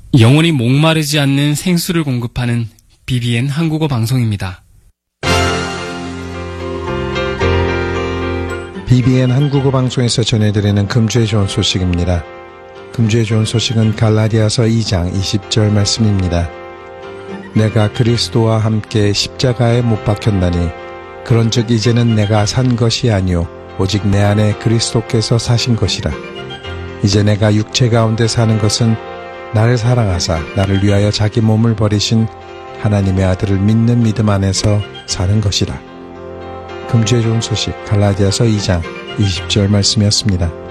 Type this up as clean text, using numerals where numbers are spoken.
영원히 목마르지 않는 생수를 공급하는 BBN 한국어 방송입니다. BBN 한국어 방송에서 전해드리는 금주의 좋은 소식입니다. 금주의 좋은 소식은 갈라디아서 2장 20절 말씀입니다. 내가 그리스도와 함께 십자가에 못 박혔나니 그런즉 이제는 내가 산 것이 아니요 오직 내 안에 그리스도께서 사신 것이라. 이제 내가 육체 가운데 사는 것은 나를 사랑하사 나를 위하여 자기 몸을 버리신 하나님의 아들을 믿는 믿음 안에서 사는 것이라. 금주의 좋은 소식 갈라디아서 2장 20절 말씀이었습니다.